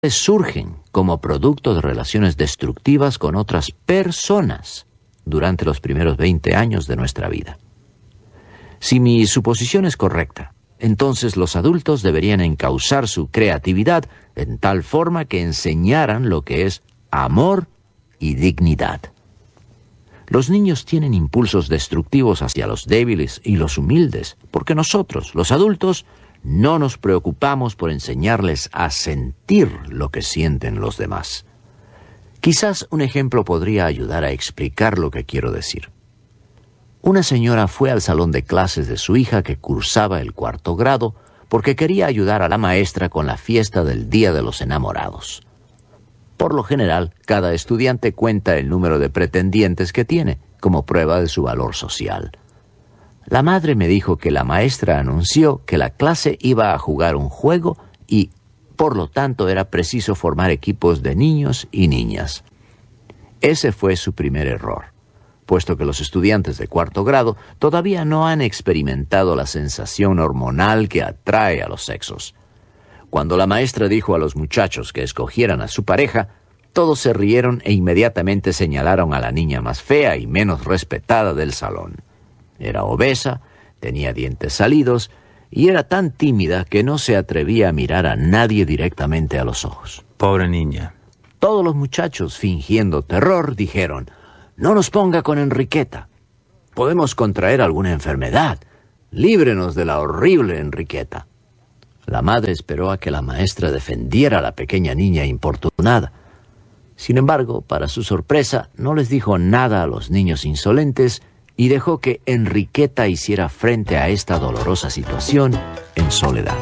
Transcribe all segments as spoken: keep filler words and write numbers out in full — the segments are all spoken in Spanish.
surgen como producto de relaciones destructivas con otras personas durante los primeros veinte años de nuestra vida. Si mi suposición es correcta, entonces los adultos deberían encauzar su creatividad en tal forma que enseñaran lo que es amor y dignidad. Los niños tienen impulsos destructivos hacia los débiles y los humildes, porque nosotros, los adultos, no nos preocupamos por enseñarles a sentir lo que sienten los demás. Quizás un ejemplo podría ayudar a explicar lo que quiero decir. Una señora fue al salón de clases de su hija que cursaba el cuarto grado porque quería ayudar a la maestra con la fiesta del Día de los Enamorados. Por lo general, cada estudiante cuenta el número de pretendientes que tiene, como prueba de su valor social. La madre me dijo que la maestra anunció que la clase iba a jugar un juego y, por lo tanto, era preciso formar equipos de niños y niñas. Ese fue su primer error, puesto que los estudiantes de cuarto grado todavía no han experimentado la sensación hormonal que atrae a los sexos. Cuando la maestra dijo a los muchachos que escogieran a su pareja, todos se rieron e inmediatamente señalaron a la niña más fea y menos respetada del salón. Era obesa, tenía dientes salidos y era tan tímida que no se atrevía a mirar a nadie directamente a los ojos. Pobre niña. Todos los muchachos, fingiendo terror, dijeron: «No nos ponga con Enriqueta. Podemos contraer alguna enfermedad. Líbrenos de la horrible Enriqueta». La madre esperó a que la maestra defendiera a la pequeña niña importunada. Sin embargo, para su sorpresa, no les dijo nada a los niños insolentes y dejó que Enriqueta hiciera frente a esta dolorosa situación en soledad.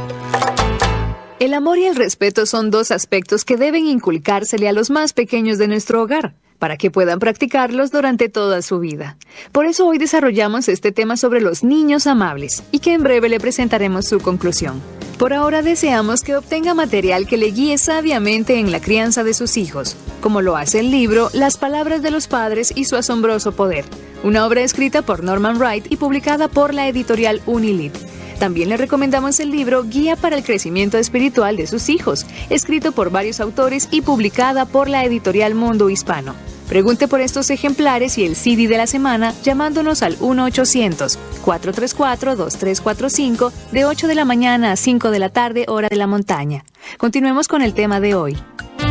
El amor y el respeto son dos aspectos que deben inculcársele a los más pequeños de nuestro hogar, para que puedan practicarlos durante toda su vida. Por eso hoy desarrollamos este tema sobre los niños amables, y que en breve le presentaremos su conclusión. Por ahora deseamos que obtenga material que le guíe sabiamente en la crianza de sus hijos, como lo hace el libro Las palabras de los padres y su asombroso poder, una obra escrita por Norman Wright y publicada por la editorial Unilit. También le recomendamos el libro Guía para el crecimiento espiritual de sus hijos, escrito por varios autores y publicada por la editorial Mundo Hispano. Pregunte por estos ejemplares y el C D de la semana llamándonos al uno ochocientos, cuatro tres cuatro, dos tres cuatro cinco de ocho de la mañana a cinco de la tarde, hora de la montaña. Continuemos con el tema de hoy.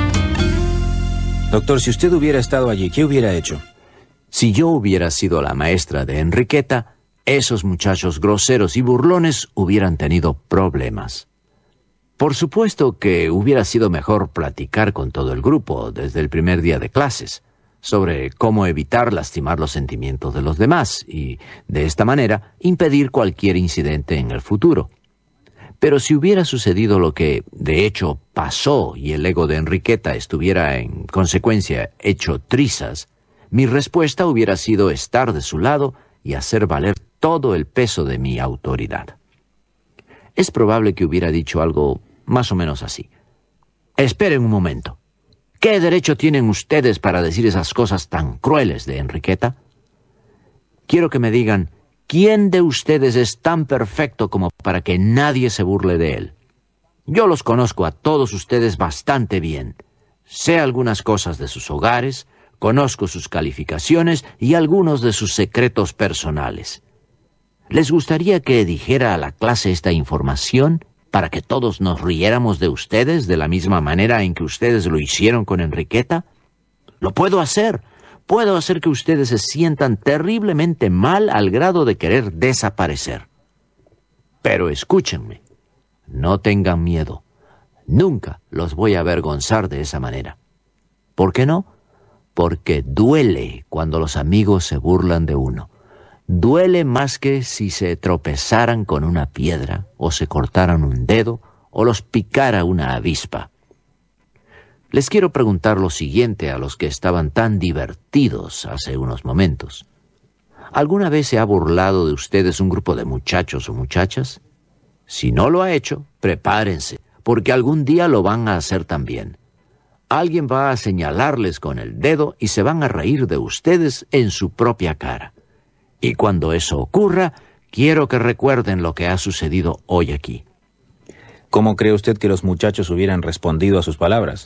Doctor, si usted hubiera estado allí, ¿qué hubiera hecho? Si yo hubiera sido la maestra de Enriqueta, esos muchachos groseros y burlones hubieran tenido problemas. Por supuesto que hubiera sido mejor platicar con todo el grupo desde el primer día de clases sobre cómo evitar lastimar los sentimientos de los demás y, de esta manera, impedir cualquier incidente en el futuro. Pero si hubiera sucedido lo que, de hecho, pasó y el ego de Enriqueta estuviera, en consecuencia, hecho trizas, mi respuesta hubiera sido estar de su lado y hacer valer todo el peso de mi autoridad. Es probable que hubiera dicho algo más o menos así: «Esperen un momento. ¿Qué derecho tienen ustedes para decir esas cosas tan crueles de Enriqueta? Quiero que me digan, ¿quién de ustedes es tan perfecto como para que nadie se burle de él? Yo los conozco a todos ustedes bastante bien. Sé algunas cosas de sus hogares, conozco sus calificaciones y algunos de sus secretos personales. ¿Les gustaría que dijera a la clase esta información para que todos nos riéramos de ustedes de la misma manera en que ustedes lo hicieron con Enriqueta? Lo puedo hacer. Puedo hacer que ustedes se sientan terriblemente mal al grado de querer desaparecer. Pero escúchenme. No tengan miedo. Nunca los voy a avergonzar de esa manera. ¿Por qué no? Porque duele cuando los amigos se burlan de uno. Duele más que si se tropezaran con una piedra, o se cortaran un dedo, o los picara una avispa. Les quiero preguntar lo siguiente a los que estaban tan divertidos hace unos momentos. ¿Alguna vez se ha burlado de ustedes un grupo de muchachos o muchachas? Si no lo ha hecho, prepárense, porque algún día lo van a hacer también. Alguien va a señalarles con el dedo y se van a reír de ustedes en su propia cara. Y cuando eso ocurra, quiero que recuerden lo que ha sucedido hoy aquí. ¿Cómo cree usted que los muchachos hubieran respondido a sus palabras?